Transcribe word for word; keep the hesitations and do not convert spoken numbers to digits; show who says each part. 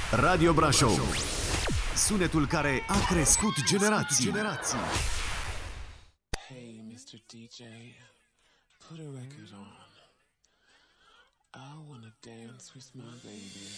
Speaker 1: Radio Brașov. Sunetul care a crescut generații. generații.
Speaker 2: Hey, mister D J, put a record on. I wanna dance with my baby.